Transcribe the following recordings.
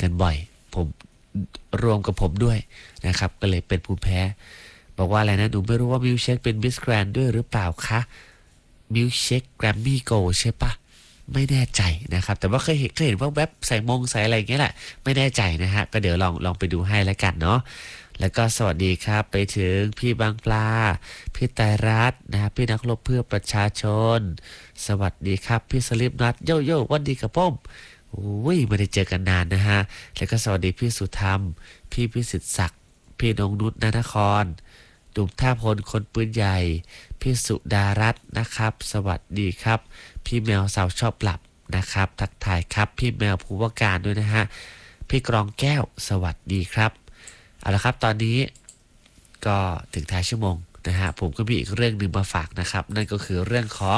กันบ่อยผมรวมกับผมด้วยนะครับก็เลยเป็นภูมิแพ้บอกว่าอะไรนะหนูไม่รู้ว่ามิลเชคเป็นมิสแกรนด้วยหรือเปล่าคะมิลเชคแกรมมี่โกใช่ปะไม่แน่ใจนะครับแต่ว่าเคยเห็นว่าแว็บใส่มงใส่อะไรอย่างเงี้ยแหละไม่แน่ใจนะฮะก็เดี๋ยวลองไปดูให้แล้วกันเนาะแล้วก็สวัสดีครับไปถึงพี่บางปลาพี่ไตรรัตน์นะครับพี่นักรบเพื่อประชาชนสวัสดีครับพี่สลิปนัทโยโย่วันดีกับผมโอ้ยไม่ได้เจอกันนานนะฮะแล้วก็สวัสดีพี่สุธรรมพี่พิสิทธิ์ศักดิ์พี่นงนุชนครดุมท่าพลคนปืนใหญ่พี่สุดารัตน์นะครับสวัสดีครับพี่แมวสาวชอบหลับนะครับทักทายครับพี่แมวภูวการด้วยนะฮะพี่กรองแก้วสวัสดีครับเอาละครับตอนนี้ก็ถึงท้ายชั่วโมงนะฮะผมก็มีอีกเรื่องหนึ่งมาฝากนะครับนั่นก็คือเรื่องของ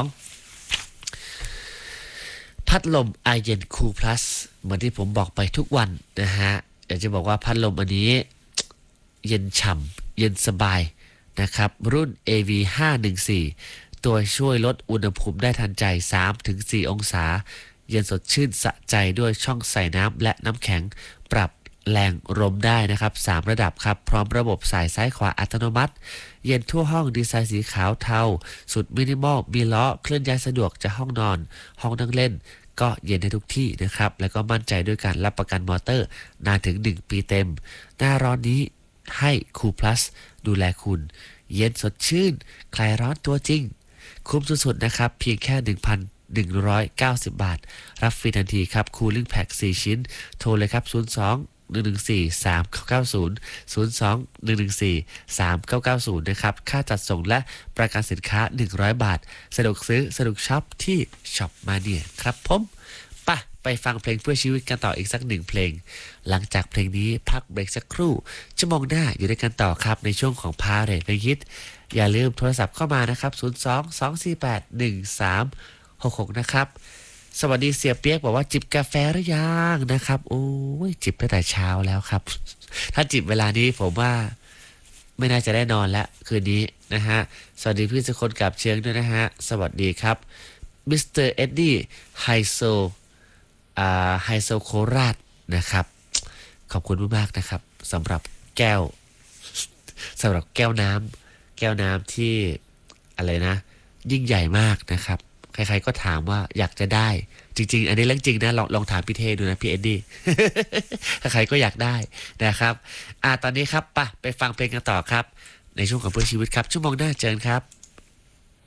พัดลมไอเย็นคูลพลัสเหมือนที่ผมบอกไปทุกวันนะฮะอยากจะบอกว่าพัดลมอันนี้เย็นฉ่ำเย็นสบายนะครับรุ่น AV514 ตัวช่วยลดอุณหภูมิได้ทันใจ 3-4 องศาเย็นสดชื่นสะใจด้วยช่องใส่น้ำและน้ำแข็งปรับแรงลมได้นะครับ3ระดับครับพร้อมระบบสายซ้ายขวาอัตโนมัติเย็นทั่วห้องดีไซน์สีขาวเทาสุดมินิมอลมีล้อเคลื่อนย้ายสะดวกจากห้องนอนห้องนั่งเล่นก็เย็นในทุกที่นะครับแล้วก็มั่นใจด้วยการรับประกันมอเตอร์นานถึง1ปีเต็มหน้าร้อนนี้ให้คูลพลัสดูแลคุณเย็นสดชื่นคลายร้อนตัวจริงคุ้มสุดๆนะครับเพียงแค่ 1,190 บาทรับฟรีทันทีครับคูลิ่งแพ็ก4ชิ้นโทรเลยครับ02 114-3990 02-114-3990 นะครับค่าจัดส่งและประกันสินค้า100 บาทสะดวกซื้อสะดวกช็อปที่ช็อปมาเนี่ยครับผมไปฟังเพลงเพื่อชีวิตกันต่ออีกสัก1เพลงหลังจากเพลงนี้พักเบรกสักครู่ชั่วโมงหน้าอยู่ด้วยกันต่อครับในช่วงของพาเรทเพลงฮิตอย่าลืมโทรศัพท์เข้ามานะครับ02-248-1366นะครับสวัสดีเสียเปียกบอกว่าจิบกาแฟหรือยังนะครับโอ้ยจิบตั้งแต่เช้าแล้วครับถ้าจิบเวลานี้ผมว่าไม่น่าจะได้นอนแล้วคืนนี้นะฮะสวัสดีพี่สุคนกับเชียงด้วยนะฮะสวัสดีครับมิสเตอร์เอ็ดดี้ไฮโซโคราชนะครับขอบคุณมากๆนะครับสำหรับแก้วน้ำที่อะไรนะยิ่งใหญ่มากนะครับใครๆก็ถามว่าอยากจะได้จริงๆอันนี้เรื่องจริงนะลองถามพี่เทดูนะพี่เอ็ดดี้ ใครๆก็อยากได้นะครับตอนนี้ครับไปฟังเพลงกันต่อครับในช่วงของเพื่อชีวิตครับชั่วโมงหน้าเจอกันครับ